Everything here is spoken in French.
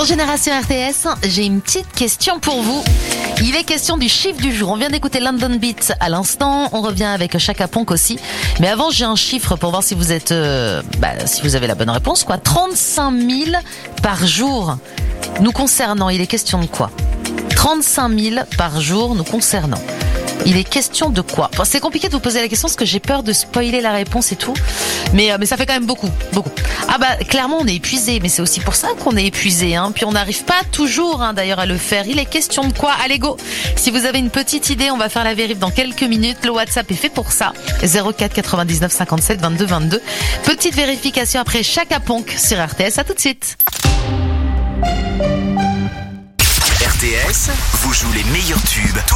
Dans Génération RTS, j'ai une petite question pour vous. Il est question du chiffre du jour. On vient d'écouter London Beat à l'instant. On revient avec Chaka Ponk aussi. Mais avant, j'ai un chiffre pour voir si vous êtes, si vous avez la bonne réponse, quoi. 35 000 par jour nous concernant. Il est question de quoi? 35 000 par jour nous concernant. Il est question de quoi? Enfin, c'est compliqué de vous poser la question parce que j'ai peur de spoiler la réponse et tout. Mais ça fait quand même beaucoup. Ah bah clairement on est épuisé, mais c'est aussi pour ça qu'on est épuisé. Puis on n'arrive pas toujours d'ailleurs à le faire. Il est question de quoi? Allez go. Si vous avez une petite idée, on va faire la vérif dans quelques minutes. Le WhatsApp est fait pour ça. 04 99 57 22 22. Petite vérification après Chaka Ponk sur RTS. À tout de suite. RTS vous joue les meilleurs tubes